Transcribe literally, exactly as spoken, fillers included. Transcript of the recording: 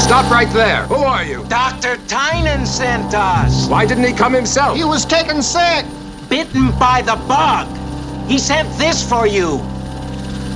Stop right there. Who are you? Doctor Tynan sent us. Why didn't he come himself? He was taken sick. Bitten by the bug. He sent this for you.